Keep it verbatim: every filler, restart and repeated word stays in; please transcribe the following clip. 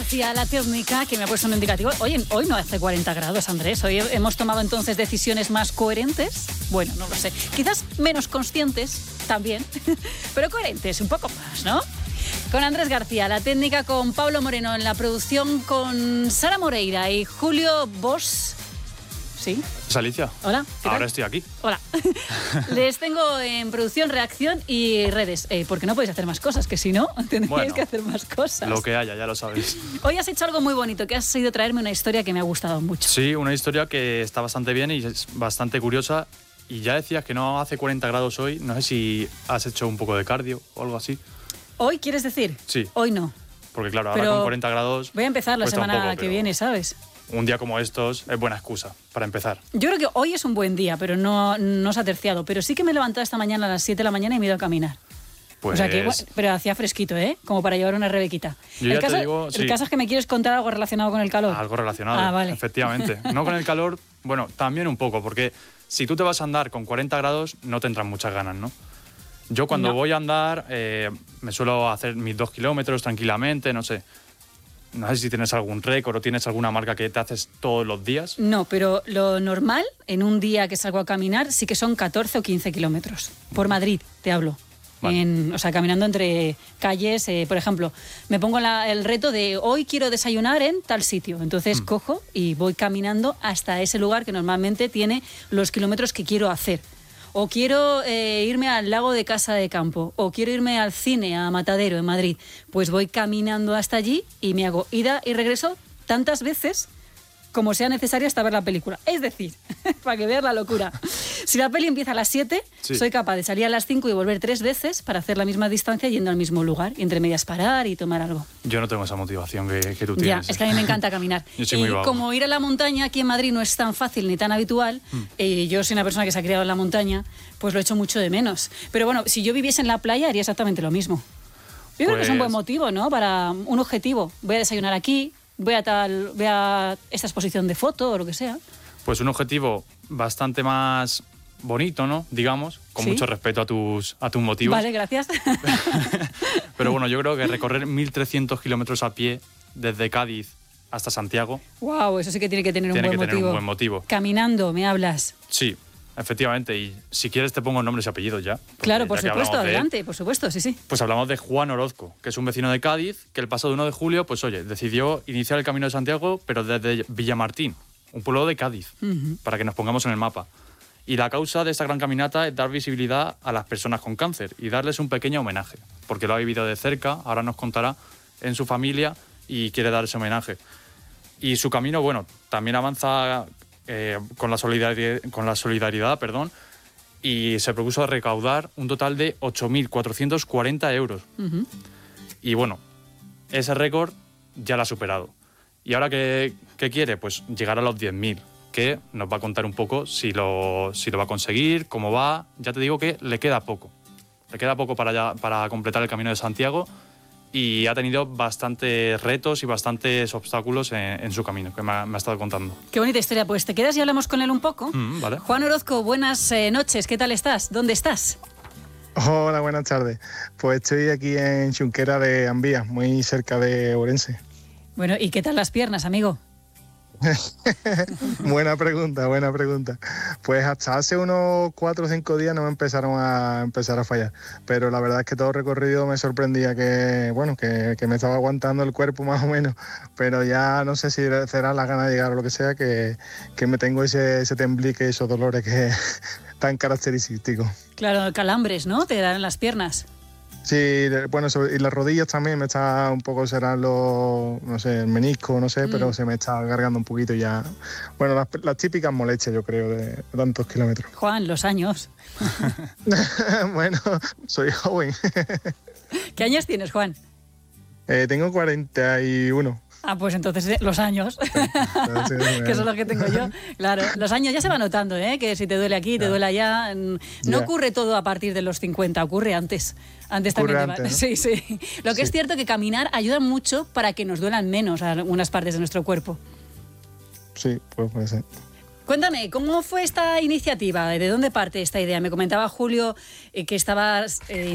García, la técnica que me ha puesto un indicativo. Oye, hoy no hace cuarenta grados, Andrés. Hoy hemos tomado entonces decisiones más coherentes. Bueno, no lo sé. Quizás menos conscientes también, pero coherentes un poco más, ¿no? Con Andrés García, la técnica, con Pablo Moreno en la producción, con Sara Moreira y Julio Bosch. ¿Sí? ¿Es Alicia? Hola. Ahora estoy aquí. Hola. Les tengo en producción, reacción y redes. Eh, porque no podéis hacer más cosas, que si no, tendríais bueno, que hacer más cosas. Lo que haya, ya lo sabéis. Hoy has hecho algo muy bonito, que has ido traerme una historia que me ha gustado mucho. Sí, una historia que está bastante bien y es bastante curiosa. Y ya decías que no hace cuarenta grados hoy. No sé si has hecho un poco de cardio o algo así. ¿Hoy quieres decir? Sí. Hoy no. Porque claro, ahora Pero con cuarenta grados... voy a empezar la semana un poco, que viene, ¿sabes? Un día como estos es buena excusa para empezar. Yo creo que hoy es un buen día, pero no, no se ha terciado. Pero sí que me he levantado esta mañana a las siete de la mañana y me he ido a caminar. Pues... O sea que, pero hacía fresquito, ¿eh? Como para llevar una rebequita. Yo el ya caso, te digo, el sí. caso es que me quieres contar algo relacionado con el calor. Algo relacionado, ah, vale. efectivamente. No con el calor, bueno, también un poco, porque si tú te vas a andar con cuarenta grados, no tendrás muchas ganas, ¿no? Yo cuando no. voy a andar, eh, me suelo hacer mis dos kilómetros tranquilamente, no sé. No sé si tienes algún récord o tienes alguna marca que te haces todos los días. No, pero lo normal, en un día que salgo a caminar, sí que son catorce o quince kilómetros. Por Madrid, te hablo. Vale. En, o sea, caminando entre calles, eh, por ejemplo, me pongo la, el reto de hoy quiero desayunar en tal sitio. Entonces mm. cojo y voy caminando hasta ese lugar que normalmente tiene los kilómetros que quiero hacer. O quiero eh, irme al lago de Casa de Campo, o quiero irme al cine, a Matadero, en Madrid. Pues voy caminando hasta allí y me hago ida y regreso tantas veces como sea necesario hasta ver la película. Es decir, para que veas la locura. Si la peli empieza a las siete, sí. soy capaz de salir a las cinco y volver tres veces para hacer la misma distancia yendo al mismo lugar. Y entre medias parar y tomar algo. Yo no tengo esa motivación que, que tú tienes. Ya, es que a mí me encanta caminar. Yo soy muy y vago. Como ir a la montaña aquí en Madrid no es tan fácil ni tan habitual, mm. eh, yo soy una persona que se ha criado en la montaña, pues lo echo mucho de menos. Pero bueno, si yo viviese en la playa haría exactamente lo mismo. Yo pues... creo que es un buen motivo, ¿no? Para un objetivo. Voy a desayunar aquí, voy a tal, voy a esta exposición de foto o lo que sea. Pues un objetivo bastante más bonito, ¿no? Digamos, con ¿Sí? mucho respeto a tus, a tus motivos. Vale, gracias. Pero bueno, yo creo que recorrer mil trescientos kilómetros a pie desde Cádiz hasta Santiago... Wow, eso sí que tiene que tener, tiene un, buen que tener motivo. un buen motivo. Caminando, ¿me hablas? Sí, efectivamente. Y si quieres te pongo nombres y apellidos ya. Claro, por supuesto, adelante, él, por supuesto, sí, sí. Pues hablamos de Juan Orozco, que es un vecino de Cádiz, que el pasado uno de julio, pues oye, decidió iniciar el Camino de Santiago, pero desde Villamartín, un pueblo de Cádiz, uh-huh. para que nos pongamos en el mapa. Y la causa de esta gran caminata es dar visibilidad a las personas con cáncer y darles un pequeño homenaje, porque lo ha vivido de cerca, ahora nos contará en su familia y quiere dar ese homenaje. Y su camino, bueno, también avanza eh, con la solidaridad, con la solidaridad, perdón, y se propuso recaudar un total de ocho mil cuatrocientos cuarenta euros. Uh-huh. Y bueno, ese récord ya lo ha superado. ¿Y ahora qué, qué quiere? Pues llegar a los diez mil, que nos va a contar un poco si lo, si lo va a conseguir, cómo va. Ya te digo que le queda poco. Le queda poco para, ya, para completar el Camino de Santiago y ha tenido bastantes retos y bastantes obstáculos en, en su camino, que me ha, me ha estado contando. Qué bonita historia. Pues te quedas y hablamos con él un poco. Mm, vale. Juan Orozco, buenas eh, noches. ¿Qué tal estás? ¿Dónde estás? Hola, buenas tardes. Pues estoy aquí en Xunquera de Ambía, muy cerca de Ourense. Bueno, ¿y qué tal las piernas, amigo? Buena pregunta, buena pregunta. Pues hasta hace unos cuatro o cinco días no me empezaron a empezar a fallar. Pero la verdad es que todo el recorrido me sorprendía que, bueno, que, que me estaba aguantando el cuerpo más o menos. Pero ya no sé si será la gana de llegar o lo que sea, que, que me tengo ese, ese temblique, esos dolores que tan característicos. Claro, calambres, ¿no? Te dan las piernas. Sí, bueno, y las rodillas también me está un poco, serán los, no sé, el menisco, no sé, mm. pero se me está cargando un poquito ya. Bueno, las, las típicas molestias, yo creo, de, de tantos kilómetros. Juan, los años. Bueno, soy joven. ¿Qué años tienes, Juan? Eh, tengo cuarenta y uno. Ah, pues entonces los años, que son los que tengo yo. Claro, los años ya se va notando, ¿eh? Que si te duele aquí, te duele allá. No yeah. ocurre todo a partir de los cincuenta, ocurre antes. Antes ocurre también. Antes, ¿no? Sí, sí. Lo que sí. es cierto que caminar ayuda mucho para que nos duelan menos algunas partes de nuestro cuerpo. Sí, pues puede ser. Cuéntame, ¿cómo fue esta iniciativa? ¿De dónde parte esta idea? Me comentaba Julio eh, que estabas... Eh,